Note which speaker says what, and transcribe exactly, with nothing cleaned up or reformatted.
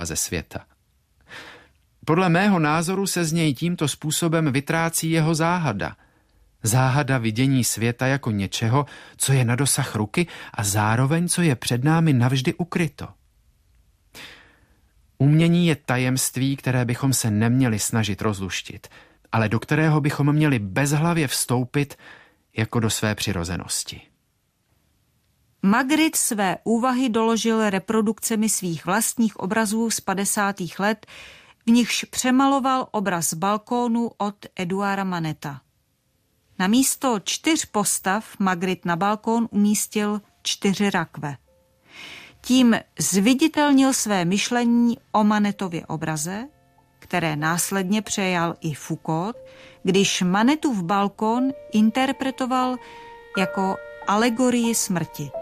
Speaker 1: ze světa. Podle mého názoru se z něj tímto způsobem vytrácí jeho záhada. Záhada vidění světa jako něčeho, co je na dosah ruky a zároveň, co je před námi navždy ukryto. Umění je tajemství, které bychom se neměli snažit rozluštit, ale do kterého bychom měli bezhlavě vstoupit jako do své přirozenosti.
Speaker 2: Magritte své úvahy doložil reprodukcemi svých vlastních obrazů z padesátých let, v nichž přemaloval obraz z balkónu od Eduarda Maneta. Na místo čtyř postav Magritte na balkón umístil čtyři rakve. Tím zviditelnil své myšlení o Manetově obraze, které následně přejal i Foucault, když Manetův balkón interpretoval jako alegorii smrti.